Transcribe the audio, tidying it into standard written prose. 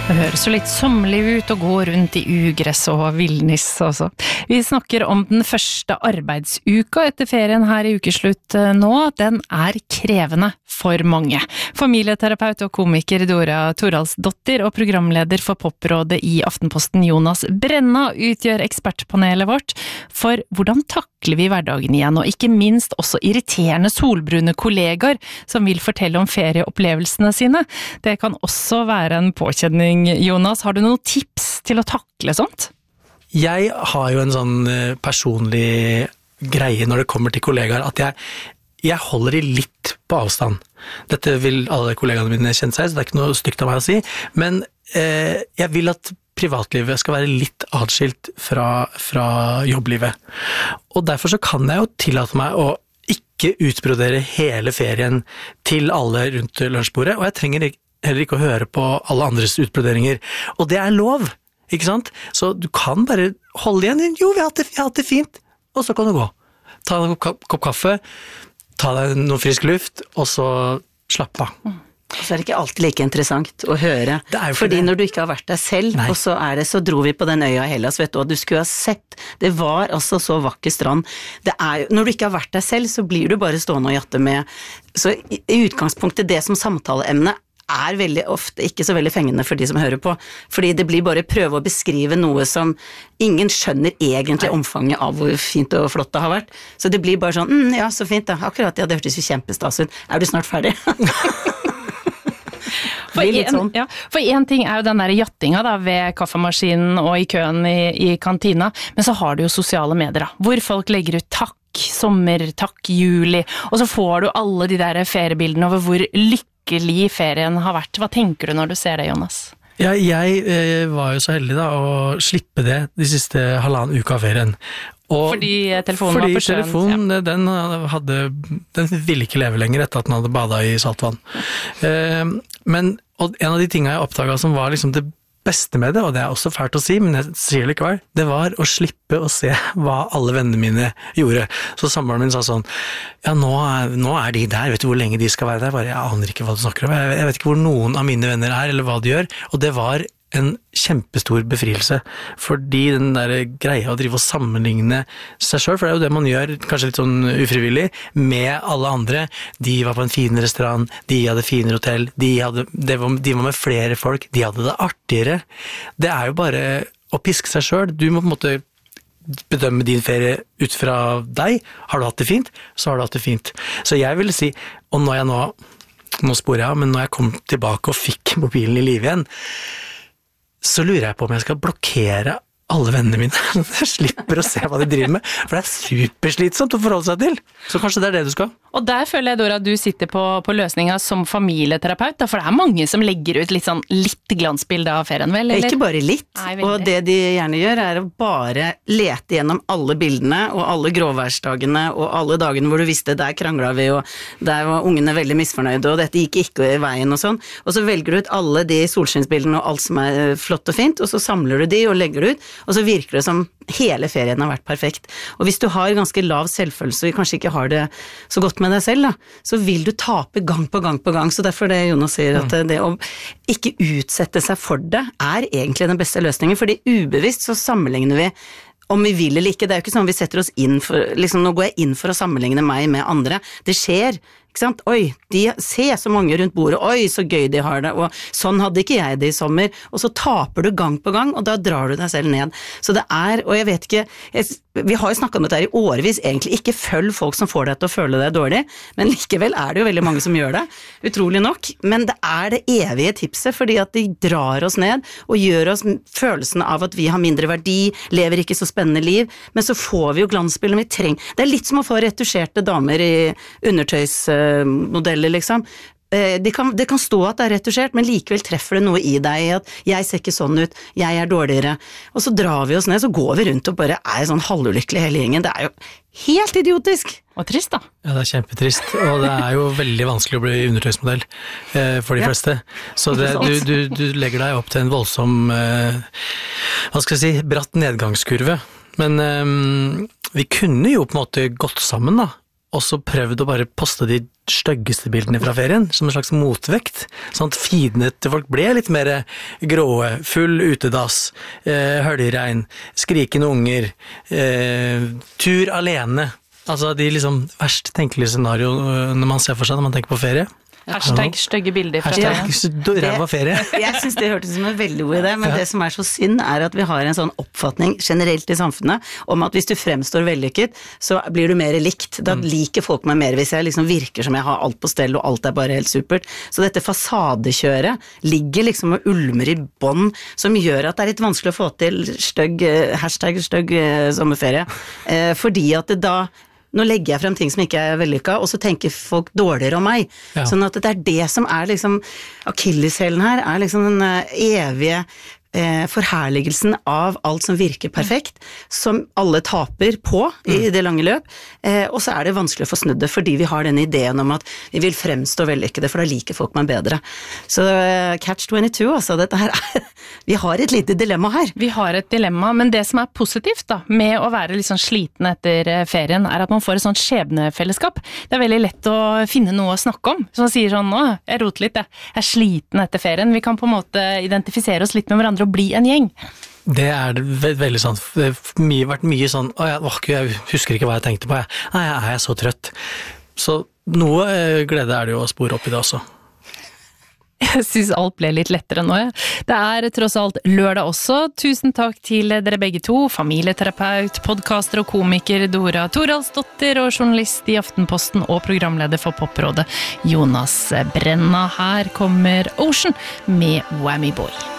Det høres jo litt sommerlig ut å gå rundt i ugress og villnis også. Vi snakker om den første arbeidsuka etter ferien her i ukeslutt nå. Den krevende for mange. Familieterapeut og komiker Dora Toralsdottir og programleder for Poprådet i Aftenposten Jonas Brenna utgjør ekspertpanelet vårt for hvordan takler vi hverdagen igjen, og ikke minst også irriterende solbrune kollegaer som vil fortelle om ferieopplevelsene sine. Det kan også være en påkjenning. Jonas, har du noen tips til å takle sånt? Jeg har jo en sånn personlig greie når det kommer til kollegaer, at jeg holder de litt på avstand. Dette vil alle kollegaene mine kjenne seg, så det ikke noe stygt av meg å si, men jeg vil at privatlivet skal være litt atskilt fra jobblivet. Og derfor så kan jeg jo tillate meg å ikke utbrodere hele ferien til alle rundt lunsjbordet, og jeg trenger heller ikke å høre på alle andres utbroderinger. Og det lov, ikke sant? Så du kan bare holde igjen. Jo, vi har hatt det fint. Og så kan du gå. Ta en kopp kaffe, ta deg noe frisk luft, og så slapp av. Så det ikke alltid like interessant å høre. Fordi når du ikke har vært der selv, og så dro vi på den øya i Hellas, vet du, og du skulle ha sett, det var altså så vakker strand. Når du ikke har vært der selv, så blir du bare stående og jatte med. Så i utgangspunktet, det som samtaleemne veldig ofte ikke så veldig fengende for de som hører på, fordi det blir bare prøve å beskrive noe som ingen skjønner egentlig omfanget av hvor fint og flott det har vært. Så det blir bare sånn, ja, så fint da, akkurat, ja, det hørtes jo kjempestas ut. Du snart ferdig? For en ting jo den der jattinga da, ved kaffemaskinen og i køen i kantina, men så har du jo sosiale medier da, hvor folk legger ut takk, sommer, takk, juli, og så får du alle de der feriebildene over hvor lykkelig ferien har vært. Hva tenker du når du ser det, Jonas? Ja, jeg var jo så heldig da å slippe det de siste halvannen uka av ferien. Fordi telefonen var på sjøen? Fordi telefonen, den ville ikke leve lenger etter at den hadde badet i saltvann. Men en av de tingene jeg oppdaget som var liksom det beste med det, og det også fælt å si, men jeg sier det likevel, det var å slippe å se hva alle vennene mine gjorde. Så samboeren min sa sånn, ja, nå de der, vet du hvor lenge de skal være der? Jeg aner ikke hva du snakker om, jeg vet ikke hvor noen av mine venner eller hva de gjør, og det var en kjempestor befrielse, fordi den der greia å drive og sammenligne seg selv, for det jo det man gjør, kanskje litt sånn ufrivillig, med alle andre. De var på en fin restaurant, de hadde finere hotell, de var med flere folk, de hadde det artigere. Det jo bare å piske seg selv. Du må på en måte bedømme din ferie ut fra deg. Har du hatt det fint, så har du hatt det fint. Så jeg vil si, og når jeg nå sporer jeg av, men når jeg kom tilbake og fikk mobilen i live igjen, så lurer jeg på om jeg skal blokkere alle vennene mine. Jeg slipper å se hva de driver med, for det superslitsomt å forholde seg til. Så kanskje det det du skal. Og der føler jeg, Dora, at du sitter på løsninga som familieterapeut, da, for det mange som legger ut litt glansbilde av ferien, vel? Eller? Ikke bare litt, og det de gjerne gjør å bare lete gjennom alle bildene, og alle gråværsdagene, og alle dagene hvor du visste der kranglet vi, og der var ungene veldig misfornøyde, og dette gikk ikke i veien og sånn. Og så velger du ut alle de solskinnsbildene og alt som flott og fint, og så samler du de og legger det ut, og så virker det som hele ferien har vært perfekt. Og hvis du har ganske lav selvfølelse, og kanskje ikke har det så godt med deg selv, da, så vil du tape gang på gang på gang. Så derfor det Jonas sier, at det å ikke utsette seg for det egentlig den beste løsningen, fordi ubevisst så sammenligner vi om vi vil eller ikke. Det jo ikke sånn vi setter oss inn for, liksom nå går jeg inn for å sammenligne meg med andre. Det skjer, ikke sant? Oi, de ser så mange rundt bordet, oi, så gøy de har det, og sånn hadde ikke jeg det i sommer, og så taper du gang på gang, og da drar du deg selv ned. Så det og jeg vet ikke, vi har jo snakket om dette her i årevis, egentlig ikke følg folk som får deg til å føle deg dårlig, men likevel det jo veldig mange som gjør det, utrolig nok, men det det evige tipset, fordi at de drar oss ned, og gjør oss følelsen av at vi har mindre verdi, lever ikke så spennende liv, men så får vi jo glansbilder vi trenger. Det litt som å få retusjerte damer i undertøysmodeller, liksom. Det kan stå at det retusjert, men likevel treffer det noe i deg, at jeg ser ikke sånn ut, jeg dårligere, og så drar vi oss ned, så går vi rundt og bare sånn halvulykkelig hele gjengen. Det jo helt idiotisk. Og trist da. Ja, det kjempetrist, og det jo veldig vanskelig å bli undertøysmodell for de fleste. Så du legger deg opp til en voldsom, hva skal jeg si, bratt nedgangskurve. Men vi kunne jo på en måte gått sammen da, også prøvd å bare poste de styggeste bildene fra ferien, som en slags motvekt, sånn at feedene til folk ble litt mer gråe, full utedass, høljeregn, skrikende unger, tur alene, altså de liksom verst tenkelige scenarioene man ser for seg når man tenker på ferie. Hashtag stygge bilder fra ræva ferie. Jeg synes det hørtes som en veldig god idé, men det som så synd at vi har en sånn oppfatning generelt i samfunnet om at hvis du fremstår vellykket, så blir du mer likt. Da liker folk meg mer hvis jeg liksom virker som jeg har alt på stell og alt bare helt supert. Så dette fasadekjøret ligger liksom og ulmer i bånd, som gjør at det litt vanskelig å få til hashtag stygg sommerferie, fordi at det da nå legger jeg frem ting som ikke vellykka, og så tenker folk dårligere om meg. Ja. Sånn at det det som liksom akilleshælen her, liksom den evige forherligelsen av alt som virker perfekt, som alle taper på i det lange løp, og så det vanskelig å få snudd det, fordi vi har denne ideen om at vi vil fremstå vellykkede, for da liker folk meg bedre. Så catch-22, altså, dette her vi har et lite dilemma her. Vi har et dilemma, men det som positivt da, med å være litt sånn sliten etter ferien, at man får et sånt skjebnefellesskap. Det veldig lett å finne noe å snakke om, som sier sånn, nå, jeg roter litt, jeg sliten etter ferien. Vi kan på en måte identifisere oss litt med hverandre og bli en gjeng. Det det veldig sant. Det har vært mye sånn, jeg husker ikke hva jeg tenkte på, nei, jeg så trøtt. Så noe glede det jo å spore opp i det også. Jeg synes alt ble litt lettere nå, ja. Det tross alt lørdag også. Tusen takk til dere begge to, familieterapeut, podcaster og komiker Dora Toralsdottir og journalist i Aftenposten og programleder for Poprådet Jonas Brenna. Her kommer Ocean med Whammy Boy.